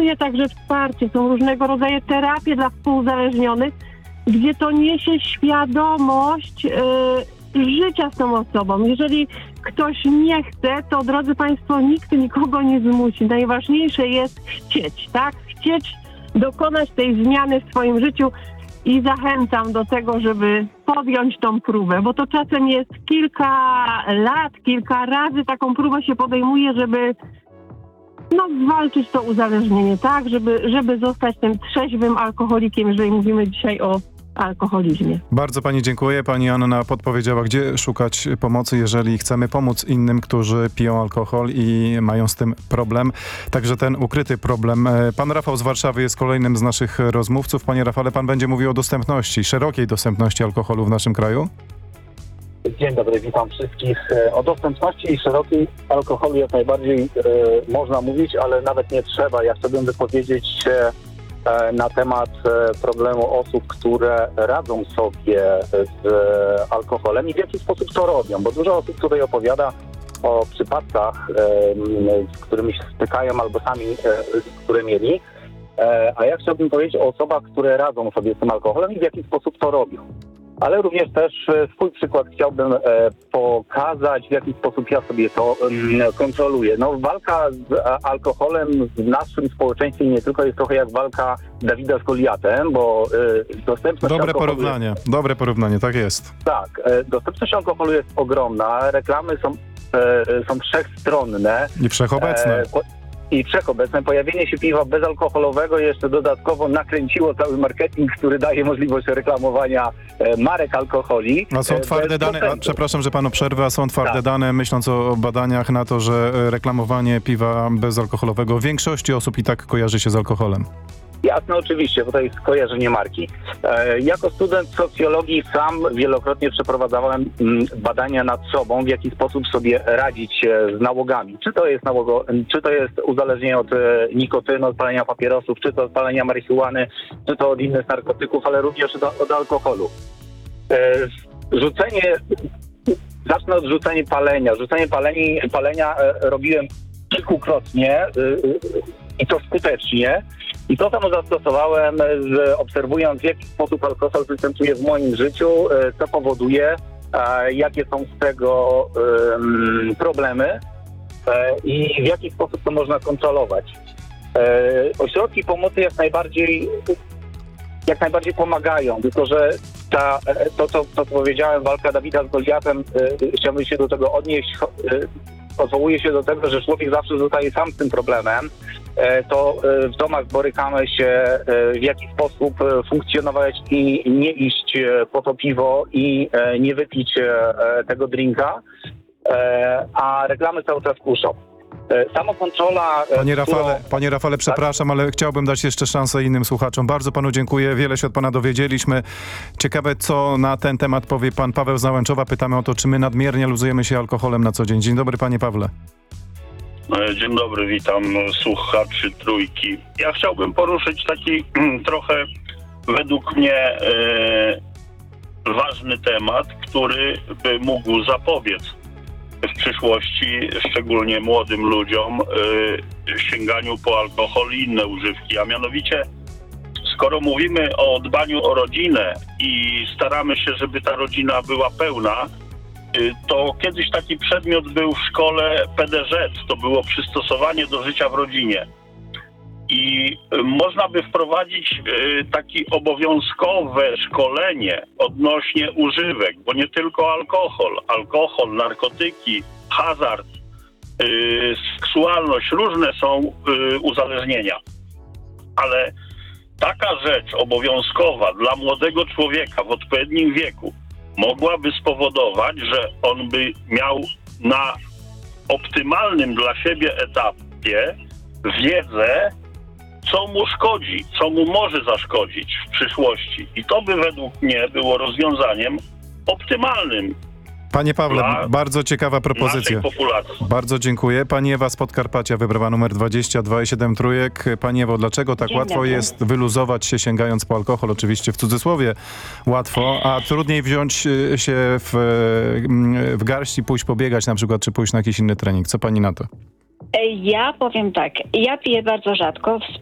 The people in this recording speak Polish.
funkcjonuje także wsparcie, są różnego rodzaju terapie dla współuzależnionych, gdzie to niesie świadomość życia z tą osobą. Jeżeli ktoś nie chce, to drodzy Państwo, nikt nikogo nie zmusi. Najważniejsze jest chcieć, tak? Chcieć dokonać tej zmiany w swoim życiu i zachęcam do tego, żeby podjąć tą próbę, bo to czasem jest kilka lat, kilka razy taką próbę się podejmuje, żeby zwalczyć to uzależnienie, tak? Żeby zostać tym trzeźwym alkoholikiem, jeżeli mówimy dzisiaj o alkoholizmie. Bardzo Pani dziękuję. Pani Anna podpowiedziała, gdzie szukać pomocy, jeżeli chcemy pomóc innym, którzy piją alkohol i mają z tym problem. Także ten ukryty problem. Pan Rafał z Warszawy jest kolejnym z naszych rozmówców. Panie Rafale, pan będzie mówił o dostępności, szerokiej dostępności alkoholu w naszym kraju? Dzień dobry, witam wszystkich. O dostępności i szerokiej alkoholu jak najbardziej można mówić, ale nawet nie trzeba. Ja chciałbym wypowiedzieć się na temat problemu osób, które radzą sobie z alkoholem i w jaki sposób to robią, bo dużo osób tutaj opowiada o przypadkach, z którymi się stykają albo sami, które mieli, a ja chciałbym powiedzieć o osobach, które radzą sobie z tym alkoholem i w jaki sposób to robią. Ale również też swój przykład chciałbym pokazać, w jaki sposób ja sobie to kontroluję. Walka z alkoholem w naszym społeczeństwie nie tylko jest trochę jak walka Dawida z Goliatem, bo dostępność alkoholu... Dobre porównanie, tak jest. Tak, dostępność alkoholu jest ogromna, reklamy są wszechstronne. I wszechobecne. I wszechobecne. Pojawienie się piwa bezalkoholowego jeszcze dodatkowo nakręciło cały marketing, który daje możliwość reklamowania marek alkoholi. A są twarde dane, przepraszam, że panu przerwę, a są twarde dane, myśląc o badaniach, na to, że reklamowanie piwa bezalkoholowego w większości osób i tak kojarzy się z alkoholem. Jasne, oczywiście, bo to jest skojarzenie marki. Jako student socjologii sam wielokrotnie przeprowadzałem badania nad sobą, w jaki sposób sobie radzić z nałogami. Czy to jest uzależnienie od nikotyny, od palenia papierosów, czy to od palenia marihuany, czy to od innych narkotyków, ale również od alkoholu. Zacznę od rzucenia palenia. Rzucenie palenia robiłem kilkukrotnie i to skutecznie. I to samo zastosowałem, obserwując, w jaki sposób alkohol występuje w moim życiu, co powoduje, jakie są z tego problemy i w jaki sposób to można kontrolować. Ośrodki pomocy jak najbardziej pomagają, tylko że to, co powiedziałem, walka Dawida z Goliatem, chciałbym się do tego odnieść, odwołuje się do tego, że człowiek zawsze zostaje sam z tym problemem. To w domach borykamy się, w jaki sposób funkcjonować i nie iść po to piwo i nie wypić tego drinka, a reklamy cały czas kuszą. Samokontrola... Panie Rafale, przepraszam, ale chciałbym dać jeszcze szansę innym słuchaczom. Bardzo panu dziękuję, wiele się od pana dowiedzieliśmy. Ciekawe, co na ten temat powie pan Paweł z Nałęczowa. Pytamy o to, czy my nadmiernie luzujemy się alkoholem na co dzień. Dzień dobry, panie Pawle. Dzień dobry, witam słuchaczy Trójki. Ja chciałbym poruszyć taki trochę według mnie ważny temat, który by mógł zapobiec w przyszłości, szczególnie młodym ludziom, sięganiu po alkohol i inne używki. A mianowicie, skoro mówimy o dbaniu o rodzinę i staramy się, żeby ta rodzina była pełna, to kiedyś taki przedmiot był w szkole PDŻ, to było przystosowanie do życia w rodzinie. I można by wprowadzić takie obowiązkowe szkolenie odnośnie używek, bo nie tylko alkohol, narkotyki, hazard, seksualność, różne są uzależnienia. Ale taka rzecz obowiązkowa dla młodego człowieka w odpowiednim wieku mogłaby spowodować, że on by miał na optymalnym dla siebie etapie wiedzę, co mu szkodzi, co mu może zaszkodzić w przyszłości. I to by według mnie było rozwiązaniem optymalnym. Panie Pawle, bardzo ciekawa propozycja. Naszej populacji. Bardzo dziękuję. Pani Ewa z Podkarpacia wybrała numer 22,7 Trójek. Pani Ewo, dlaczego tak łatwo jest wyluzować się sięgając po alkohol? Oczywiście w cudzysłowie łatwo, a trudniej wziąć się w garść i pójść pobiegać na przykład, czy pójść na jakiś inny trening. Co pani na to? Ja powiem tak, ja piję bardzo rzadko.